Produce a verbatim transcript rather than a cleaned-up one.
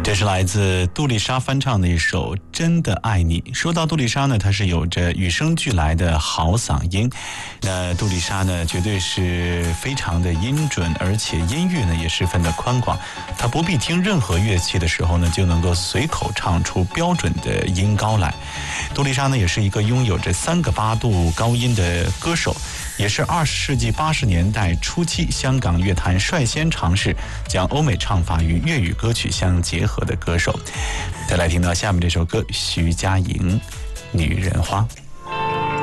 这是来自杜丽莎翻唱的一首《真的爱你》。说到杜丽莎呢，她是有着与生俱来的好嗓音。那杜丽莎呢，绝对是非常的音准，而且音域呢也十分的宽广。她不必听任何乐器的时候呢，就能够随口唱出标准的音高来。杜丽莎呢，也是一个拥有着三个八度高音的歌手，也是二十世纪八十年代初期香港乐坛率先尝试将欧美唱法与粤语歌曲相结合的歌手。再来听到下面这首歌，徐佳莹《女人花》。